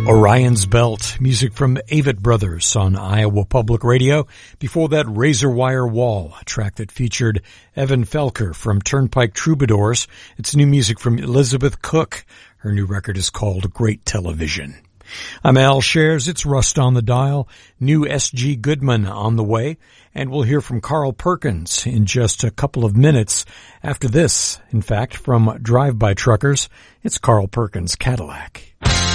Orion's Belt, music from Avett Brothers on Iowa Public Radio. Before that, Razor Wire Wall, a track that featured Evan Felker from Turnpike Troubadours. It's new music from Elizabeth Cook. Her new record is called Great Television. I'm Al Shares. It's Rust on the Dial. New S.G. Goodman on the way. And we'll hear from Carl Perkins in just a couple of minutes. After this, in fact, from Drive-By Truckers, it's Carl Perkins' Cadillac.